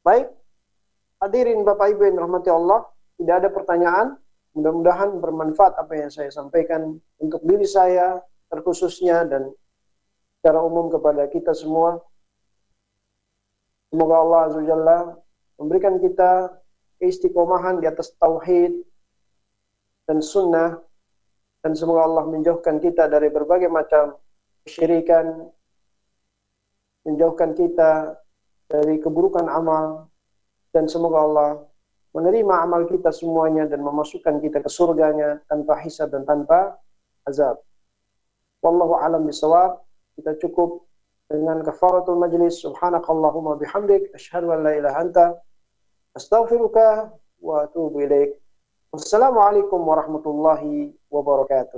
Baik, hadirin Bapak Ibu yang dirahmati Allah, tidak ada pertanyaan. Mudah-mudahan bermanfaat apa yang saya sampaikan untuk diri saya terkhususnya dan secara umum kepada kita semua. Semoga Allah Azza wa Jalla memberikan kita keistiqomahan di atas tauhid dan sunnah, dan semoga Allah menjauhkan kita dari berbagai macam kesyirikan, menjauhkan kita dari keburukan amal, dan semoga Allah menerima amal kita semuanya dan memasukkan kita ke surganya tanpa hisab dan tanpa azab. Wallahu a'lam bishawab. Kita cukup dengan kafaratul majlis. Subhanakallahumma bihamdik asyhadu an la ilaha anta astaghfiruka wa atubu ilaik. Wassalamualaikum warahmatullahi wabarakatuh.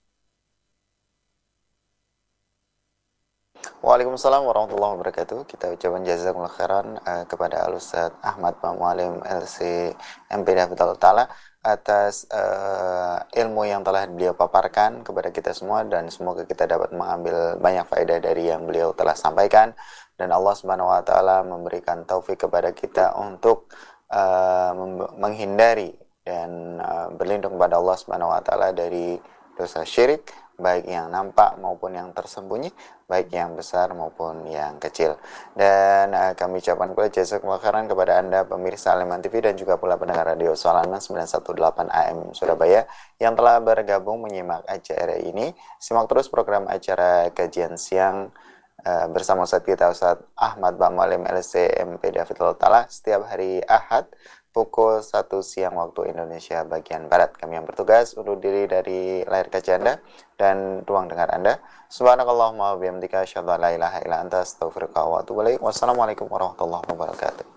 Waalaikumsalam warahmatullahi wabarakatuh. Kita ucapkan jazakumullah khairan kepada Al-Ustaz Ahmad Pak Mualim LC MP Hafizahullah Ta'ala atas ilmu yang telah beliau paparkan kepada kita semua, dan semoga kita dapat mengambil banyak faedah dari yang beliau telah sampaikan, dan Allah Subhanahu wa taala memberikan taufik kepada kita untuk menghindari dan berlindung kepada Allah Subhanahu wa taala dari dosa syirik, baik yang nampak maupun yang tersembunyi, baik yang besar maupun yang kecil. Dan kami ucapkan pula jazakumullah khairan kepada Anda pemirsa Al-Iman TV dan juga pula pendengar radio Suara 918 AM Surabaya yang telah bergabung menyimak acara ini. Simak terus program acara kajian siang bersama Ustaz kita Ustaz Ahmad Pak Mualim LC MP Hafizahullah Ta'ala setiap hari Ahad pukul 1 siang waktu Indonesia bagian Barat. Kami yang bertugas undur diri dari layar kaca Anda dan ruang dengar Anda. Subhanakallahumma wa bihamdika asyhadu an la ilaha illa anta astaghfiruka wa atubu ilaik. Wassalamualaikum warahmatullahi wabarakatuh.